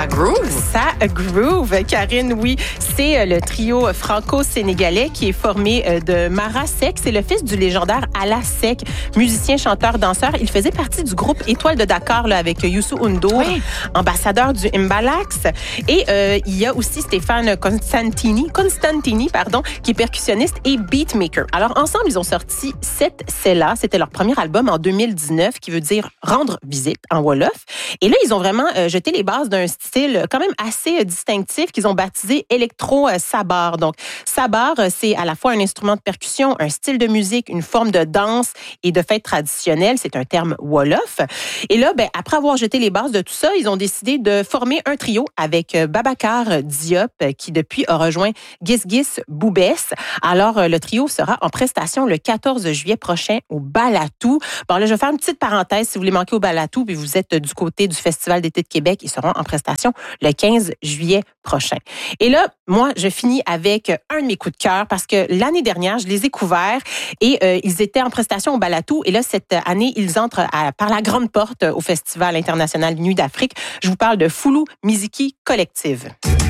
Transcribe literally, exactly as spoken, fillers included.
Ça groove. Ça groove. Karine, oui, c'est le trio franco-sénégalais qui est formé de Mara Seck. C'est le fils du légendaire Ala Seck, musicien, chanteur, danseur. Il faisait partie du groupe Étoile de Dakar là, avec Youssou N'Dour, oui. ambassadeur du Mbalax. Et euh, il y a aussi Stéphane Constantini, Constantini pardon, qui est percussionniste et beatmaker. Alors, ensemble, ils ont sorti Cette C'est là. C'était leur premier album en deux mille dix-neuf, qui veut dire rendre visite en Wolof. Et là, ils ont vraiment euh, jeté les bases d'un style quand même assez euh, distinctif qu'ils ont baptisé électro-sabar. Donc, sabar, euh, c'est à la fois un instrument de percussion, un style de musique, une forme de danse et de fête traditionnelle. C'est un terme Wolof. Et là, ben, après avoir jeté les bases de tout ça, ils ont décidé de former un trio avec euh, Babacar Diop, euh, qui depuis a rejoint Gis Gis Boubès. Alors, euh, le trio sera en prestation le quatorze juillet prochain au Balatou. Bon, là, je vais faire une petite parenthèse. Si vous voulez manquer au Balatou, puis vous êtes du côté du Festival d'été de Québec, ils seront en prestation le quinze juillet prochain. Et là, moi, je finis avec un de mes coups de cœur parce que l'année dernière, je les ai couverts et euh, ils étaient en prestation au Balatou. Et là, cette année, ils entrent à, par la grande porte au Festival international Nuit d'Afrique. Je vous parle de Foulou Miziki Collective.